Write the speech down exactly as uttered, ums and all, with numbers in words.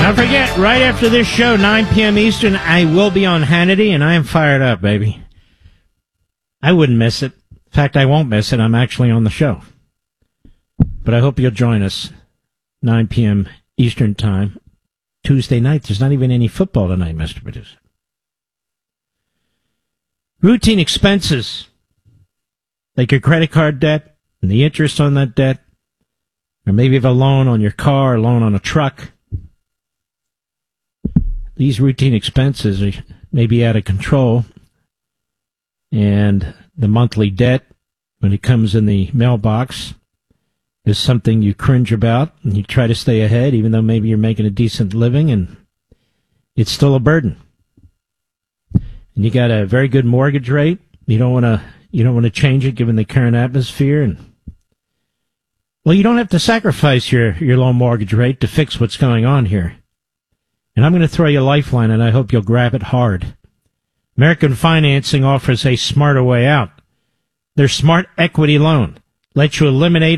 Don't forget, right after this show, nine p.m. Eastern, I will be on Hannity, and I am fired up, baby. I wouldn't miss it. In fact, I won't miss it. I'm actually on the show. But I hope you'll join us, nine p.m. Eastern Time, Tuesday night. There's not even any football tonight, Mister Producer. Routine expenses, like your credit card debt and the interest on that debt, or maybe you have a loan on your car, a loan on a truck. These routine expenses are maybe out of control, and the monthly debt, when it comes in the mailbox, is something you cringe about, and you try to stay ahead, even though maybe you're making a decent living, and it's still a burden. And you got a very good mortgage rate. You don't want to you don't want to change it given the current atmosphere, and well, you don't have to sacrifice your, your low mortgage rate to fix what's going on here. And I'm going to throw you a lifeline, and I hope you'll grab it hard. American Financing offers a smarter way out. Their Smart Equity Loan lets you eliminate